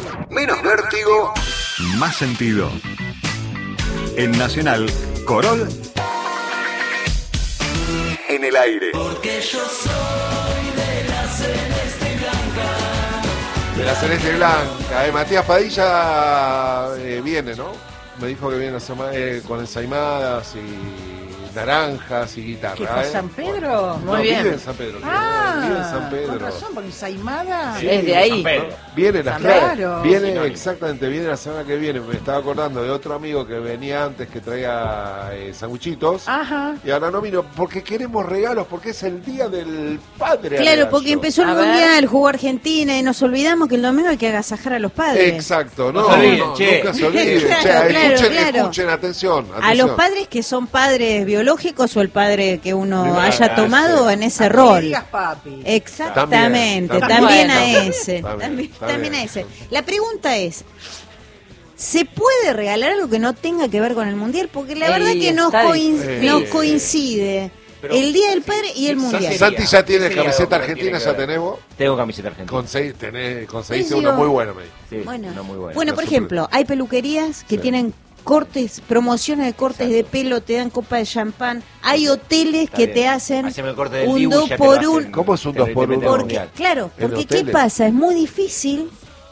Menos vértigo, Más sentido. En Nacional, Corol en el aire. Porque yo soy de la celeste y blanca. De la celeste y blanca. Matías Padilla viene, ¿no? Me dijo que viene con ensaimadas y naranjas y guitarra. ¿Qué fue San Pedro? No, Muy bien. vive en San Pedro. Vive en San Pedro. Con razón, porque ensaimada. Sí, es de ahí. Viene Claro. exactamente, viene la semana que viene. Me estaba acordando de otro amigo que venía antes que traía sanguchitos. Ajá. Y ahora no vino porque queremos regalos, porque es el día del padre. Claro, Arayo. porque empezó el Mundial, jugó Argentina y nos olvidamos que el domingo hay que agasajar a los padres. Exacto, No se olviden, che. nunca se olviden. Claro, Escuchen, atención. A los padres que son padres biológicos o el padre que uno Claro, haya tomado sí. en ese No rol. digas papi. Exactamente, También. también a Bueno. ese. También. También a ese. La pregunta es, ¿se puede regalar algo que no tenga que ver con el Mundial? Porque la verdad que no está difícil. coincide Pero, el Día del Padre y el Mundial. Santi ya tiene sería camiseta algo que argentina, tiene que ya ver? tenés vos. Tengo camiseta argentina. Conseguiste Sí, una yo- muy buena, me dijo. Sí, Bueno, una muy buena. bueno, por La ejemplo, hay peluquerías que Sí. tienen cortes, promociones de cortes de pelo, te dan copa de champán. Hay hoteles Está que bien. te hacen Haceme el corte del un Dibu y 2 ya te por lo 1. hacen. ¿Cómo es un Te lo 2 por 1? inventan Porque, mundial. claro, En porque ¿qué hoteles. pasa? Es muy difícil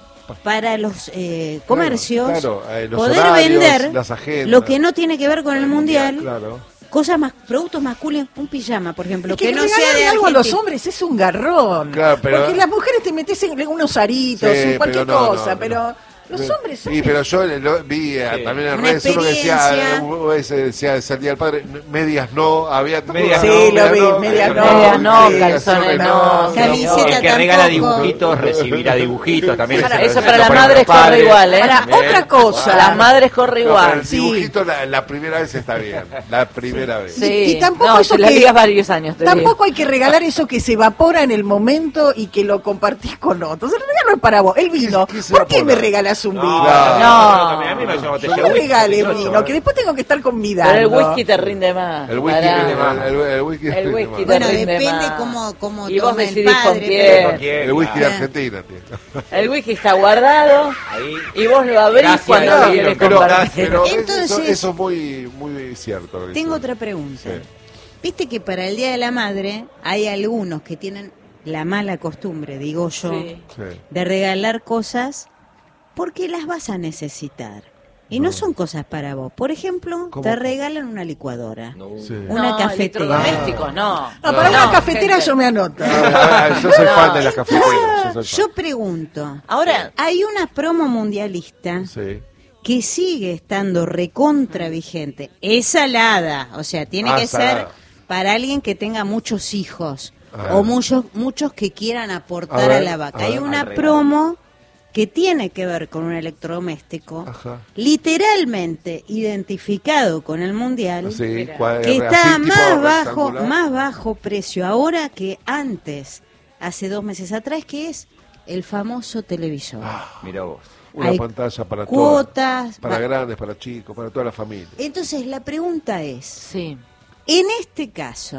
para los comercios claro, los poder horarios, vender las agendas. lo que no tiene que ver con el mundial, Claro. cosas más, productos masculinos, un pijama, por ejemplo, Es que no sea regalarle de algo a los Argentina. hombres es un garrón. Claro, pero- Porque las mujeres te metes en unos aritos, Sí, en cualquier pero no, cosa, no, pero los hombres son... Sí, pero yo vi también en Una redes uno que experiencia. decía es el día del padre, medias no, había Medias Sí, no, lo vi, medias no. Medias no, Sí, calzones no. Camiseta El que regala tampoco. dibujitos recibirá dibujitos también. Eso para las madres corre igual, ¿eh? Ahora, otra cosa. Las madres corre No, pero igual. el sí. dibujito la primera vez está bien, la primera vez. Sí. Y tampoco no, eso se la que- digas varios años. Te digo. Tampoco hay que regalar eso que se evapora en el momento y que lo compartís con otros. El regalo es para vos. El vino. ¿Qué se ¿Por qué evapora? me regalás un vino? No, a mí me parece una botella No de whisky, regales muchacho, vino, que después tengo que estar convidando. Pero el whisky te rinde más. El whisky Pará. rinde más. El whisky El rinde whisky más. te Bueno, rinde depende más. cómo Y vos tome el decidís con padre, quién. pero- El whisky de Ah. Argentina, tío. El whisky está guardado Ahí. y vos lo abrís Gracias, cuando no, lo quieres pero compartir. Entonces- eso es muy cierto. lo que Tengo dice. otra pregunta. Sí. Viste que para el Día de la Madre hay algunos que tienen la mala costumbre, digo yo, Sí. Sí. de regalar cosas porque las vas a necesitar. Y no son cosas para vos. Por ejemplo, ¿Cómo? te regalan una licuadora, Sí. una No, cafetera. electrodomésticos, no. No, para una cafetera gente. yo me anoto. Yo soy fan de las cafeteras. Yo soy Yo pregunto, Ahora, hay una promo mundialista fan. Sí. que sigue estando recontra vigente. Es salada, o sea, tiene que salada. ser para alguien que tenga muchos hijos Ah. o muchos que quieran aportar A ver, a la vaca. a Hay ver. una Al regalo. promo que tiene que ver con un electrodoméstico, Ajá. literalmente identificado con el mundial, Sí, Mira. que está así, tipo rectangular. más bajo precio ahora que antes, hace 2 meses atrás, que es el famoso televisor. Mirá vos. Una hay pantalla para cuotas, todas. Para va- grandes, para chicos, para toda la familia. Entonces la pregunta es, sí. en este caso,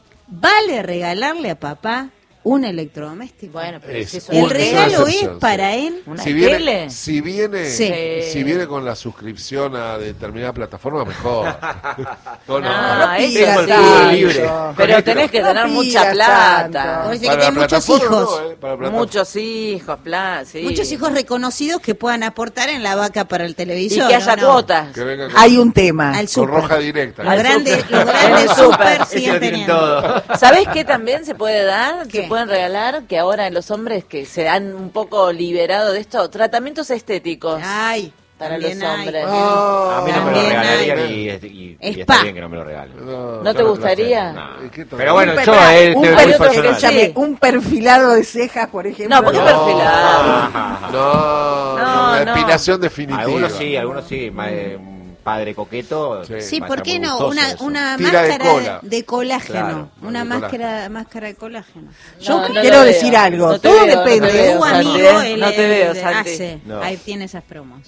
¿vale regalarle a papá un electrodoméstico? Bueno, pero Es si eso ¿El una regalo es excepción, para sí. él? ¿Una Si tele? viene, Sí. si viene con la suscripción a determinada plataforma, mejor. No, No, eso eso sí. sí. libre. Pero tenés que No tener pidas mucha tanto. plata. Parece que Para tiene la muchos plataforma hijos. no, para la plataforma. Muchos hijos, sí. Muchos hijos reconocidos que puedan aportar en la vaca para el Y televisor. que haya ¿no? cuotas. Que venga con, Hay un tema. Al con súper. roja directa. Los grandes, los grandes El súper. súper Ese siguen lo tienen teniendo. todo. ¿Sabés qué también se puede dar? ¿Qué? Se pueden regalar, que ahora los hombres que se han un poco liberado de esto, tratamientos estéticos Ay, para también los hay. hombres. Ah, A mí no me lo También regalarían hay. y Spa. está bien que no me lo regalen. ¿No te gustaría? No. ¿Y qué tal? Pero bueno, Un yo per- un muy periodo personal. que escúchame, Sí. un perfilado de cejas, por ejemplo. No, porque perfilado. No, la no. depilación definitiva. Algunos sí, un padre coqueto. Sí. Sí, va a ¿por ser qué muy no? gustoso Una, eso. una Tira de máscara cola. de colágeno. Claro, Una de colágeno. máscara de colágeno. Yo No, no quiero lo decir veo. algo. No te Todo veo, no te depende. veo, Tu Santi, amigo, ¿eh? él No te veo, él Santi. hace. No. Ahí tiene esas promos.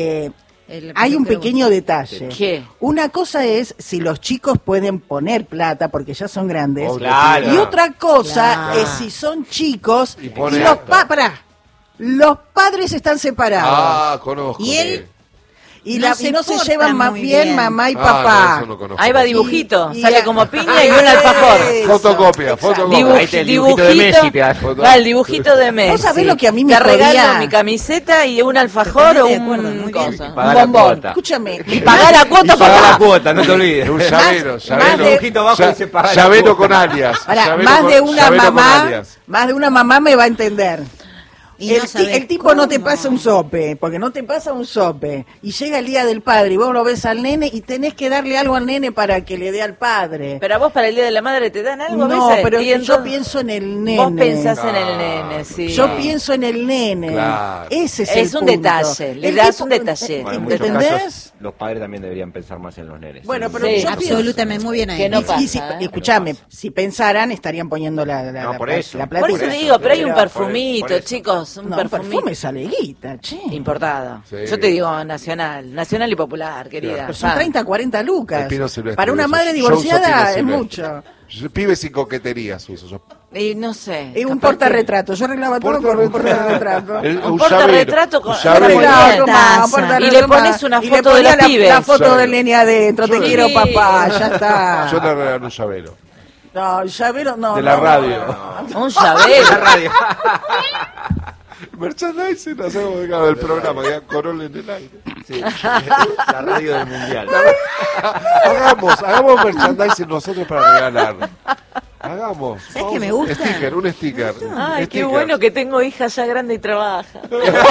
Hay un pequeño detalle. ¿Qué? Una cosa es si los chicos pueden poner plata porque ya son grandes. Obvio, Claro. Y otra cosa Claro. es si son chicos Y y, pone los acta. Los padres están separados. Ah, conozco. Y él y no y se no se portan llevan más muy bien bien. mamá y No, papá. eso no conozco. Ahí va dibujito, Y- sale y- como piña y un alfajor. Fotocopia, Exacto. fotocopia. Ahí está el dibujito de Messi, te das. Va el dibujito de Messi. ¿Vos sabés lo que a mí me Te regalo jodía? mi camiseta y un alfajor o Totalmente de acuerdo, muy un bien. cosa. Y Un pagar la bombón. cuota. Escúchame. Y pagar la cuota, Y pagar la papá. cuota, no te olvides. Un llavero, más llavero. de- dibujito abajo dice pagar la Llavero cuota. con alias. Pará, llavero más con- de una llavero con mamá, alias. más de una mamá me va a entender. Y no sabés El tipo no te cómo. pasa un sope, porque no te pasa un sope. Y llega el día del padre y vos lo ves al nene y tenés que darle algo al nene para que le dé al padre. Pero a vos para el Día de la Madre te dan algo a No, veces. pero Y yo entonces- pienso en el nene. Vos pensás en el nene, sí. Yo pienso en el nene. Claro. Ese es Es el un punto. detalle, le El das tipo- un detalle. Bueno, en muchos ¿Entendés? casos, los padres también deberían pensar más en los nenes. Bueno, pero Sí. yo pienso... Absolutamente, muy bien ahí. Que no Y pasa, si, ¿eh? escuchame, Que no si pensaran estarían poniendo la No, por eso. la Por platita. eso te digo, pero hay un Pero- perfumito, por eso. chicos, un No, perfumito. perfume sale guita, che. Importado. Sí. Yo te digo nacional y popular, querida. Pero son Ah. 30, 40 lucas. El Pino Silvestre, Para una esos madre shows divorciada a Pino es Silvestre. mucho. Pibes sin coquetería, suizos. Y no sé. Es un capaz portarretrato. Yo arreglaba todo con un portarretrato. Un portarretrato con- un llavero. Claro, Toma, un taza. portarretrato, Y le toma. pones una Y le foto de ponía los pibes. La foto Llavero. del nene adentro. Te Yo- quiero, Sí. papá. Ya está. Yo te regalo un llavero. No, llavero no. De la no, radio. no. Un llavero. La radio. Merchandising, hacemos del programa, ya Corol en el aire. Sí. La radio del mundial. Hagamos merchandising nosotros para regalar. Hagamos. ¿Sabes qué me gusta? Un sticker. Ay, qué Sticker. bueno que tengo hija ya grande y trabaja.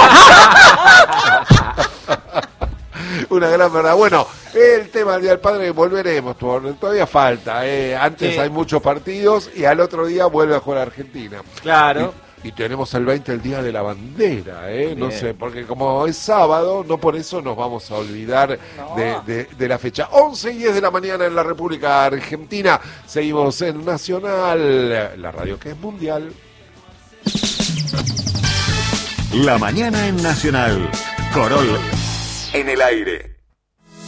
Una gran verdad. Bueno, el tema del Día del Padre volveremos, todavía falta. Antes Sí. hay muchos partidos y al otro día vuelve a jugar Argentina. Claro. Y tenemos el 20 el Día de la Bandera, no Bien. sé, porque como es sábado, no por eso nos vamos a olvidar de la fecha. 11:10 de la mañana en la República Argentina. Seguimos en Nacional, la radio que es mundial. La mañana en Nacional. Corol En el aire.